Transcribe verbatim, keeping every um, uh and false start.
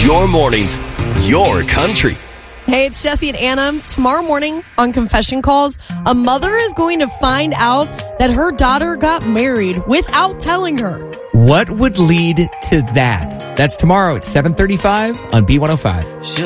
Your mornings, your country. Hey, it's Jesse and Anna. Tomorrow morning on Confession Calls, a mother is going to find out that her daughter got married without telling her. What would lead to that? That's tomorrow at seven thirty-five on B one oh five.